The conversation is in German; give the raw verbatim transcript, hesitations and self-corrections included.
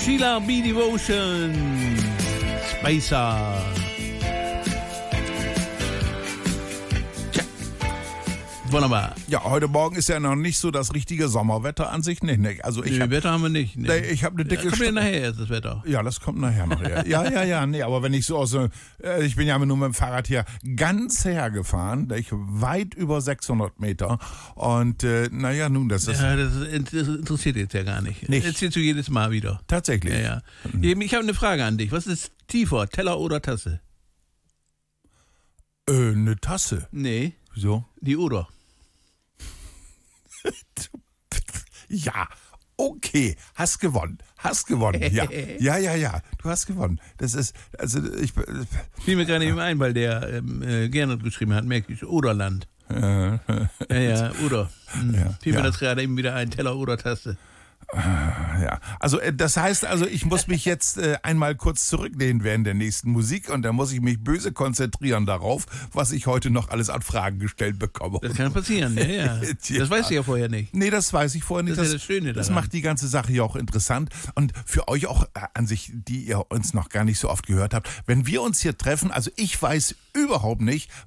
Sheila B. Devotion, Spacer. Tja, wunderbar. Ja, heute Morgen ist ja noch nicht so das richtige Sommerwetter an sich. Nee, nee. Also ich Nee, hab, Wetter haben wir nicht. Nee. nee, ich habe eine Ja, dicke kommt ja St- nachher erst das Wetter. Ja, das kommt nachher noch. Ja, ja, ja, ja, nee, aber wenn ich so aus so, äh, ich bin ja nur mit dem Fahrrad hier ganz hergefahren, ich weit über sechshundert Meter und äh, naja, nun, das ist Ja, das, ist, das interessiert jetzt ja gar nicht. Nicht. Erzählst du jedes Mal wieder. tatsächlich. Ja, ja. Eben, Ich habe eine Frage an dich. Was ist tiefer, Teller oder Tasse? Äh, eine Tasse. Nee, So. die Oder. Ja, okay, hast gewonnen, hast gewonnen, ja, ja, ja, ja, du hast gewonnen. Das ist, also ich, Fiel mir gerade eben ein, weil der ähm, äh, Gernot geschrieben hat, merke ich, Oderland. äh, Ja, ja, Oder. Hm. Ja, Fiel mir ja. das gerade eben wieder ein, Teller oder Tasse. ja, also äh, das heißt also, ich muss mich jetzt äh, einmal kurz zurücklehnen während der nächsten Musik und dann muss ich mich böse konzentrieren darauf, was ich heute noch alles an Fragen gestellt bekomme. Das kann passieren, ja, ja. Ja. Das weißt du ja vorher nicht. Nee, das weiß ich vorher nicht. Das ist ja das Schöne das daran. macht die ganze Sache ja auch interessant. Und für euch auch äh, an sich, die ihr uns noch gar nicht so oft gehört habt, wenn wir uns hier treffen, also ich weiß überhaupt nicht,